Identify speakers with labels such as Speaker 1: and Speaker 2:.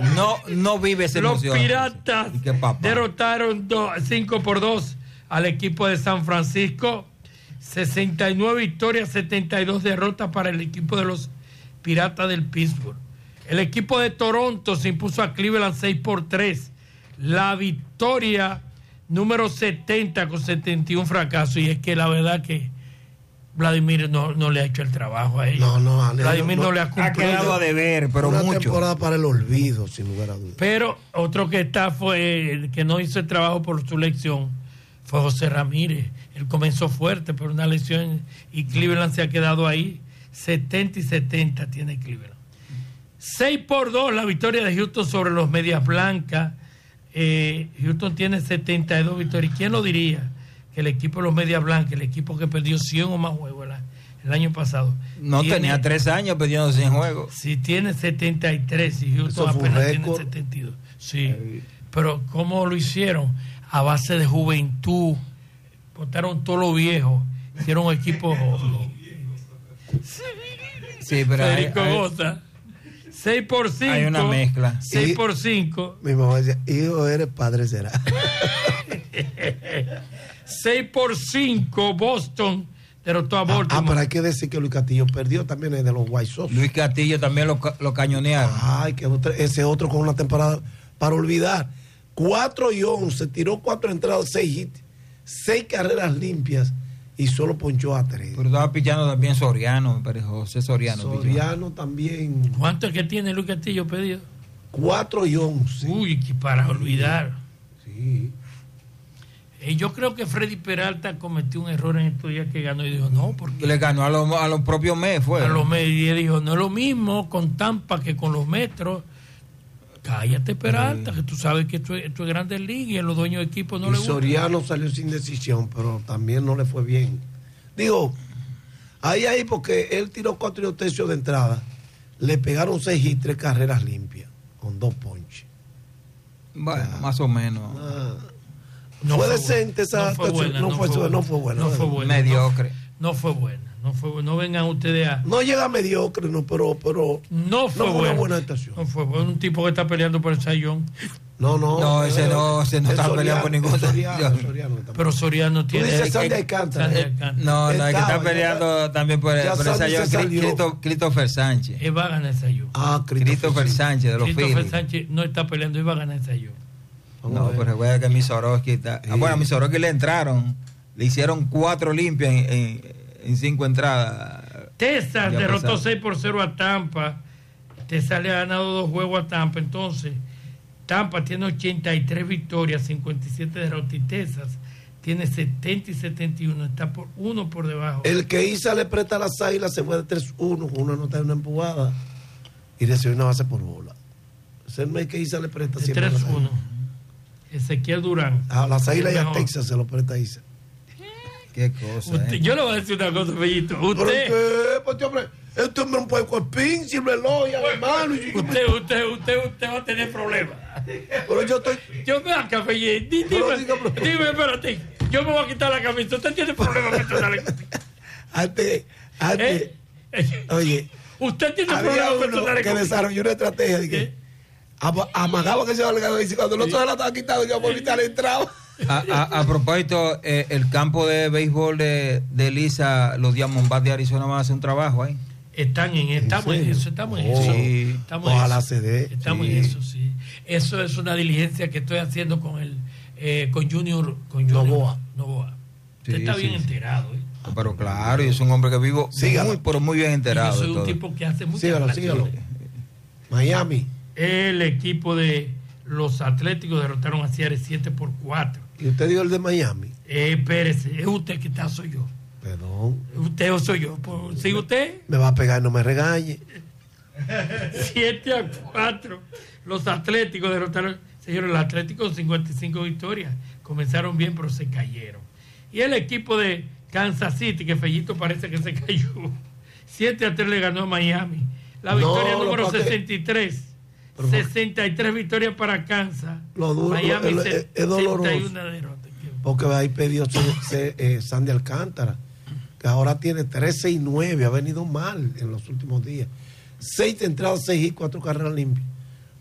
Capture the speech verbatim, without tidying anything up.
Speaker 1: No, no vive esa
Speaker 2: Los
Speaker 1: emoción.
Speaker 2: Piratas derrotaron cinco por dos al equipo de San Francisco. sesenta y nueve victorias, setenta y dos derrotas para el equipo de los Piratas del Pittsburgh. El equipo de Toronto se impuso a Cleveland seis por tres. La victoria número setenta con setenta y uno fracasos. Y es que la verdad que Vladimir no, no le ha hecho el trabajo a ellos.
Speaker 3: No, no,
Speaker 2: Vladimir no, no le ha cumplido.
Speaker 1: Ha quedado a deber, pero
Speaker 3: una
Speaker 1: mucho.
Speaker 3: temporada para el olvido, sin lugar a dudas.
Speaker 2: Pero otro que está fue el que no hizo el trabajo por su lección fue José Ramírez. Él comenzó fuerte por una lesión y Cleveland se ha quedado ahí. setenta y setenta tiene Cleveland. seis por dos la victoria de Houston sobre los Medias Blancas. Eh, Houston tiene setenta y dos victorias. ¿Quién lo diría? Que el equipo de los Medias Blancas, el equipo que perdió cien o más juegos el, el año pasado.
Speaker 1: No tiene, tenía tres años perdiendo cien juegos.
Speaker 2: Sí, tiene setenta y tres y Houston apenas tiene setenta y dos. Sí, Ay. Pero ¿cómo lo hicieron? A base de juventud. Botaron todo lo viejo. Hicieron un equipo.
Speaker 1: Sí, pero
Speaker 2: Federico
Speaker 1: hay, hay,
Speaker 2: Gota. seis por cinco.
Speaker 1: Hay una mezcla.
Speaker 2: seis por cinco.
Speaker 3: Mi mamá decía, hijo eres, padre será.
Speaker 2: seis por cinco, Boston derrotó a Baltimore.
Speaker 3: Ah, ah, pero hay que decir que Luis Castillo perdió también es de los White Sox.
Speaker 1: Luis Castillo también lo, lo cañonearon.
Speaker 3: Ay, que otro, ese otro con una temporada para olvidar. cuatro y once, tiró cuatro entradas, seis hits, seis carreras limpias y solo ponchó a tres.
Speaker 1: Pero estaba pichando también Soriano, me parece, José Soriano.
Speaker 3: Soriano pichó. También.
Speaker 2: ¿Cuánto es que tiene Luis Castillo pedido?
Speaker 3: cuatro y once.
Speaker 2: Uy, que para olvidar.
Speaker 3: Sí.
Speaker 2: Eh, yo creo que Freddy Peralta cometió un error en estos días que ganó y dijo, no, porque...
Speaker 1: Le ganó a los a los propios Mets, fue.
Speaker 2: A los Mets, y él dijo, no es lo mismo con Tampa que con los Metros. Cállate, Peralta, sí. Que tú sabes que esto, esto es Grandes Ligas y a los dueños de equipo no
Speaker 3: y
Speaker 2: le gusta.
Speaker 3: Soriano salió sin decisión, pero también no le fue bien. Digo, ahí, ahí, porque él tiró cuatro y dos tercios de entrada, le pegaron seis y tres carreras limpias, con dos ponches.
Speaker 1: Bueno, ah, más o menos.
Speaker 3: Ah.
Speaker 2: No
Speaker 3: fue,
Speaker 2: fue
Speaker 3: decente esa
Speaker 2: no fue buena,
Speaker 3: no,
Speaker 2: no,
Speaker 3: fue,
Speaker 2: fue
Speaker 3: no fue buena.
Speaker 2: No fue buena.
Speaker 1: Mediocre.
Speaker 2: No, no fue buena. No fue buena. No vengan ustedes a.
Speaker 3: No llega a mediocre, no, pero, pero
Speaker 2: no fue,
Speaker 3: no fue
Speaker 2: buena.
Speaker 3: una buena actuación.
Speaker 2: No fue buena. Un tipo que está peleando por el sayón.
Speaker 3: No, no.
Speaker 1: No, ese no, ese no está peleando por ningún
Speaker 3: Soriano, Soriano
Speaker 2: pero Soriano tiene.
Speaker 3: Tú dices Sandy Alcántara.
Speaker 1: No, no, el que está peleando también por, por el sayón, Christopher Sánchez.
Speaker 2: Él va a ganar el sayón.
Speaker 3: Ah,
Speaker 1: Christopher Sánchez de los Phillies.
Speaker 2: Christopher Sánchez no está peleando, él va a ganar el sayón.
Speaker 1: No, pero recuerda que a Misoroski está. Sí. Ah, bueno, a Misoroski le entraron, le hicieron cuatro limpias en, en, en cinco entradas.
Speaker 2: Texas derrotó seis por cero a Tampa. Texas le ha ganado dos juegos a Tampa. Entonces, Tampa tiene ochenta y tres victorias, cincuenta y siete derrotas. Y Texas tiene setenta y setenta y uno. Está por uno por debajo.
Speaker 3: El que Isa le presta a las Águilas se fue de tres uno con una nota de una empujada y recibió una base por bola. Es el mes que Isa le presta
Speaker 2: de
Speaker 3: siempre.
Speaker 2: tres uno. Ezequiel Durán.
Speaker 3: A las Águilas y a Texas se lo presta Isa.
Speaker 1: Qué cosa.
Speaker 2: Usted,
Speaker 1: eh.
Speaker 2: Yo le voy a decir una cosa, Fellito. Usted.
Speaker 3: ¿Qué? Pues, hombre, este hombre no puede con el pin, sin reloj y a la mano. Y...
Speaker 2: Usted, usted, usted, usted va a tener problemas.
Speaker 3: Pero yo estoy.
Speaker 2: Yo me voy a café. Dime, dime, espérate. Yo me voy a quitar la camisa. Usted tiene problemas personales.
Speaker 3: Antes, antes.
Speaker 2: ¿Eh?
Speaker 3: Oye.
Speaker 2: Usted tiene
Speaker 3: había
Speaker 2: problemas
Speaker 3: uno
Speaker 2: personales.
Speaker 3: Que desarrolló una estrategia de que. ¿Eh? Amagaba que se iba a la y cuando el otro se la estaba quitando, yo por quitar entraba.
Speaker 1: A, a, a propósito, eh, el campo de béisbol de, de Lisa, los Diamondbacks de Arizona van a hacer un trabajo ahí.
Speaker 2: Están en, estamos en, en eso, estamos en
Speaker 3: oh,
Speaker 2: eso.
Speaker 3: Sí.
Speaker 2: Estamos
Speaker 3: Ojalá
Speaker 2: en eso.
Speaker 3: se dé.
Speaker 2: Estamos sí. en eso, sí. Eso es una diligencia que estoy haciendo con el eh, con Junior, con Junior
Speaker 3: Novoa.
Speaker 2: Novoa. Usted
Speaker 1: sí,
Speaker 2: está
Speaker 1: sí,
Speaker 2: bien
Speaker 1: sí.
Speaker 2: enterado, ¿eh?
Speaker 1: Pero claro, y es un hombre que vivo
Speaker 3: sígalo.
Speaker 1: muy, pero muy bien enterado.
Speaker 2: Y yo soy
Speaker 1: de
Speaker 2: un
Speaker 1: todo.
Speaker 2: tipo que hace muchas
Speaker 3: sígalo, sígalo. Miami.
Speaker 2: El equipo de los Atléticos derrotaron a Seattle siete por cuatro.
Speaker 3: ¿Y usted dio el de Miami?
Speaker 2: Eh, espérese, es usted que está, soy yo.
Speaker 3: Perdón.
Speaker 2: ¿Usted o soy yo? Pues, ¿sigue usted?
Speaker 3: Me va a pegar, no me regañe.
Speaker 2: siete a cuatro. Los Atléticos derrotaron. Señores, los Atléticos con cincuenta y cinco victorias. Comenzaron bien, pero se cayeron. Y el equipo de Kansas City, que Fellito parece que se cayó. siete a tres le ganó a Miami. La victoria no, número sesenta y tres. Pero sesenta y tres victorias para Kansas.
Speaker 3: Lo duro,
Speaker 2: Miami
Speaker 3: lo, es, es doloroso.
Speaker 2: sesenta y una derrotas.
Speaker 3: Porque ahí pidió se, se, eh, Sandy Alcántara, que ahora tiene trece y nueve, ha venido mal en los últimos días. Seis entradas, seis y cuatro carreras limpias.